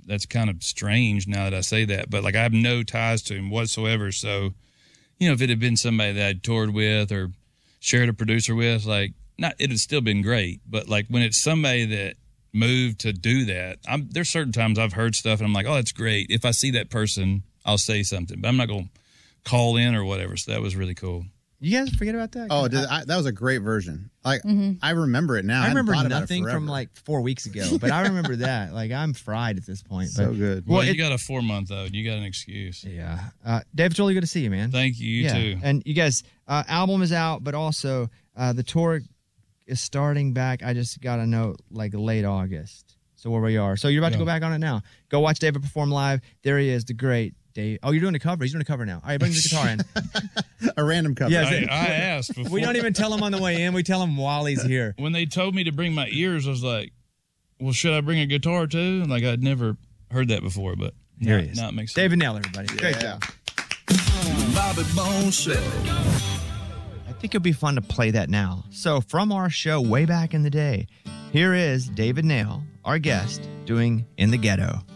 that's kind of strange now that I say that, but like I have no ties to him whatsoever. So, you know, if it had been somebody that I'd toured with or shared a producer with, like, it'd still been great. But like when it's somebody that moved to do that, there's certain times I've heard stuff and I'm like, oh, that's great. If I see that person, I'll say something, but I'm not going to call in or whatever. So that was really cool. You guys forget about that? Oh, that was a great version. Like I remember it now. I remember nothing from like 4 weeks ago, but I remember that. Like I'm fried at this point. So but, good. Well, you got a 4-month-old. You got an excuse. Yeah. Dave, it's really good to see you, man. Thank you. You too. And you guys, album is out, but also the tour is starting back. I just got a note like late August. So where we are. So you're about to go back on it now. Go watch David perform live. There he is, the great Dave. Oh, you're doing a cover. He's doing a cover now. All right, bring the guitar in. A random cover. Yeah, I asked before. We don't even tell him on the way in. We tell him while he's here. When they told me to bring my ears, I was like, well, should I bring a guitar too? Like I'd never heard that before, but here he is. Now it makes sense. David Nail, everybody. Great job. Bobby Bones Show. I think it'd be fun to play that now. So from our show way back in the day, here is David Nail, our guest, doing In the Ghetto.